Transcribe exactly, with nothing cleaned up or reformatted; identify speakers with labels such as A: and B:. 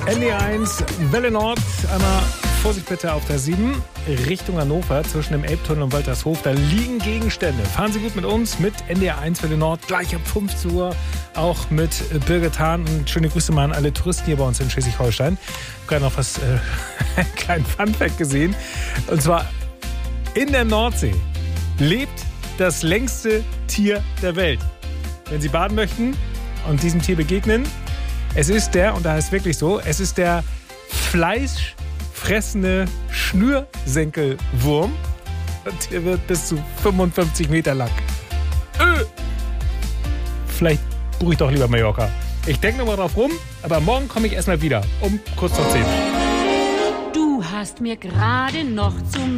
A: N D eins, Welle Nord, einmal Vorsicht bitte auf der sieben, Richtung Hannover, zwischen dem Elbtunnel und Waltershof. Da liegen Gegenstände. Fahren Sie gut mit uns, mit N D eins Welle Nord, gleich ab fünfzehn Uhr, auch mit Birgit Hahn. Und schöne Grüße mal an alle Touristen hier bei uns in Schleswig-Holstein. Ich habe gerade noch was, äh, einen kleinen Funfact gesehen. Und zwar in der Nordsee lebt das längste Tier der Welt. Wenn Sie baden möchten und diesem Tier begegnen, es ist der, und da ist wirklich so, es ist der fleischfressende Schnürsenkelwurm. Und der wird bis zu fünfundfünfzig Meter lang. Öh. Vielleicht buche ich doch lieber Mallorca. Ich denke noch mal drauf rum, aber morgen komme ich erstmal wieder, um kurz vor zehn.
B: Du hast mir gerade noch zum